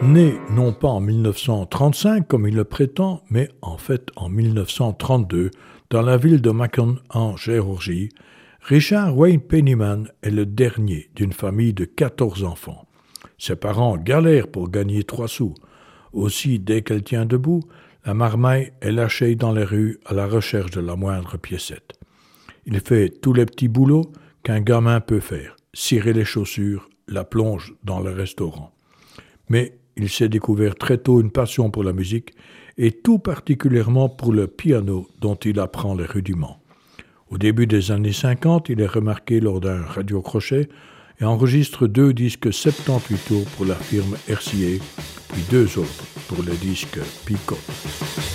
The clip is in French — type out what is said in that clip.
Né non pas en 1935 comme il le prétend, mais en fait en 1932, dans la ville de Macon en Géorgie, Richard Wayne Penniman est le dernier d'une famille de 14 enfants. Ses parents galèrent pour gagner 3 sous. Aussi, dès qu'elle tient debout, la marmaille est lâchée dans les rues à la recherche de la moindre piécette. Il fait tous les petits boulots qu'un gamin peut faire, cirer les chaussures, la plonge dans le restaurant. Mais il s'est découvert très tôt une passion pour la musique et tout particulièrement pour le piano dont il apprend les rudiments. Au début des années 50, il est remarqué lors d'un radio-crochet et enregistre 2 disques 78 tours pour la firme RCA, puis 2 autres pour le disque Pico.